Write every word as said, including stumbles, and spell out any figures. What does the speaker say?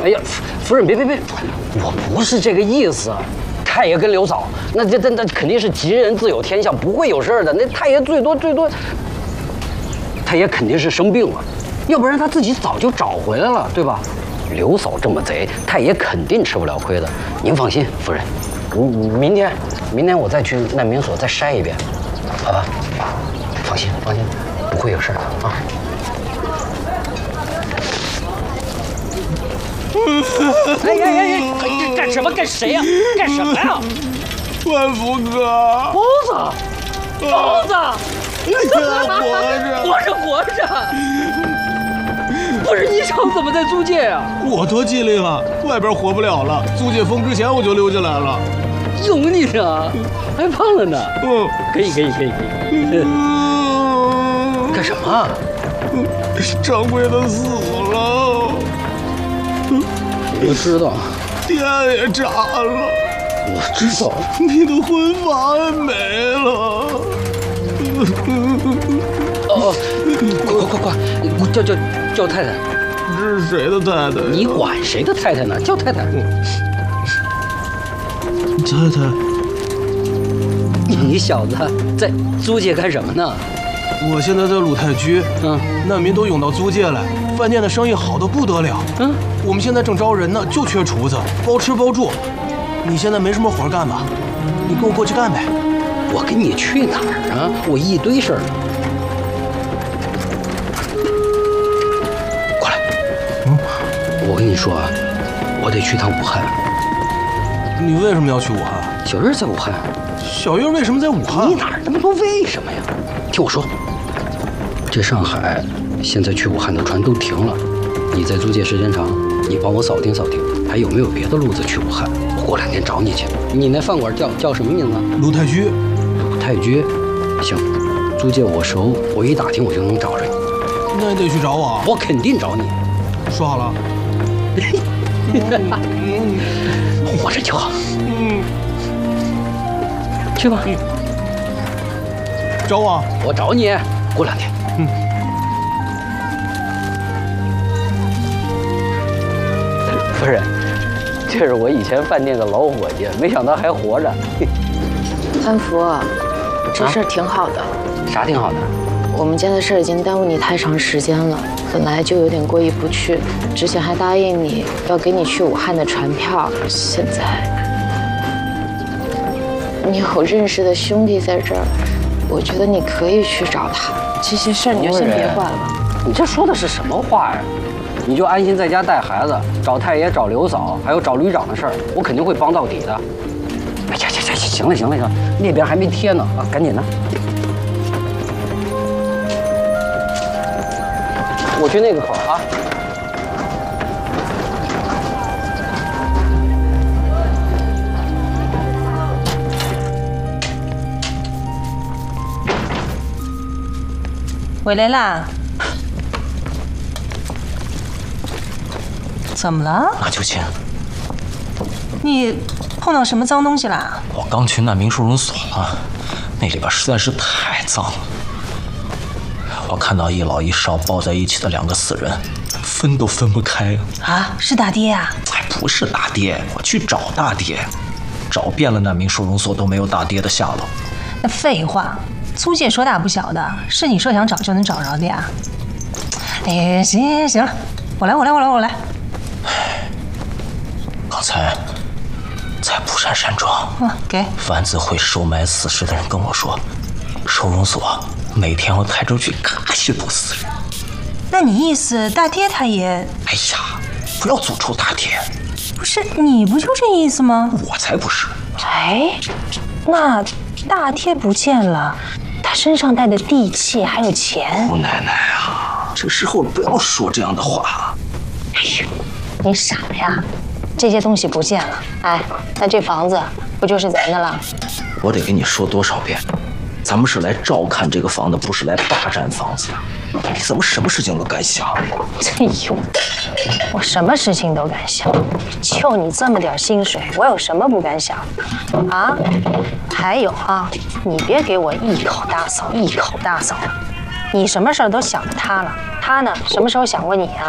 哎呀，夫人别别别，我不是这个意思。太爷跟刘嫂，那这这那肯定是吉人自有天相，不会有事儿的。那太爷最多最多，太爷肯定是生病了，要不然他自己早就找回来了，对吧？刘嫂这么贼，太爷肯定吃不了亏的。您放心，夫人，明天明天我再去难民所再筛一遍，好吧？放心放心，不会有事的啊。哎呀呀呀！干什么？干谁呀？干什么呀？ 万福哥， 包子，包子， 活着， 活着，活着！不是你厂怎么在租界呀？ 我多机灵啊！外边活不了了，租界封之前我就溜进来了。 有你呢，还胖了呢。 嗯， 可以，可以，可以，可以。 嗯、 干什么？ 掌柜的死了。 我知道。 店也炸了。 我知道。 你的婚房也没了。 哦，快快快快，叫叫叫太太。 这是谁的太太？ 你管谁的太太呢？叫太太。 太太， 你小子在租界干什么呢？ 我现在在鲁太居，嗯，难民都涌到租界来，饭店的生意好得不得了。嗯，我们现在正招人呢，就缺厨子，包吃包住。你现在没什么活干吧？你跟我过去干呗。 我跟你去哪儿啊？我一堆事儿。过来。嗯，我跟你说啊，我得去趟武汉。 你为什么要去武汉？ 小月在武汉。 小月为什么在武汉？ 你哪儿那么多为什么呀？听我说，这上海现在去武汉的船都停了，你在租界时间长，你帮我扫听扫听，还有没有别的路子去武汉？我过两天找你去。你那饭馆叫叫什么名字？ 鲁太居。 鲁太居，行，租界我熟，我一打听我就能找着你。 那你得去找我。 我肯定找你。 说好了。 活着就好。嗯，去吧。嗯。 找我？ 我找你。过两天。嗯。夫人，这是我以前饭店的老伙计，没想到还活着。 安福，这事儿挺好的。 啊、啥挺好的？ 我们家的事儿已经耽误你太长时间了，本来就有点过意不去。之前还答应你要给你去武汉的船票，现在你有认识的兄弟在这儿，我觉得你可以去找他。这些事儿你就先别管了。 你这说的是什么话呀？你就安心在家带孩子，找太爷、找刘嫂，还有找旅长的事儿，我肯定会帮到底的。哎呀呀呀！行了行了行了，那边还没贴呢啊，赶紧的。我去那个口啊。 回来啦？怎么了？ 马秋千， 你碰到什么脏东西啦？ 我刚去难民收容所了，那里边实在是太脏了。我看到一老一少抱在一起的两个死人，分都分不开啊！是大爹啊？ 哎，不是大爹，我去找大爹，找遍了难民收容所都没有大爹的下落。 那废话，租界说大不小的，是你说想找就能找着的呀？哎，行行行了，我来我来我来我来。 刚才在蒲山山庄， 嗯，给丸子会收埋死尸的人跟我说，收容所每天要抬出去嘎许多死人。 那你意思大爹他也…… 哎呀，不要诅咒大爹。 不是你不就这意思吗？ 我才不是。 哎，那大爹不见了，他身上带的地契还有钱。 姑奶奶啊，这时候不要说这样的话。 哎呀，你傻呀？这些东西不见了，哎，那这房子不就是咱的了？ 我得跟你说多少遍，咱们是来照看这个房子，不是来霸占房子。你怎么什么事情都敢想？ 哎呦，我什么事情都敢想，就你这么点薪水，我有什么不敢想？啊，还有啊，你别给我一口大嫂一口大嫂的，你什么事儿都想着他了，他呢，什么时候想过你啊？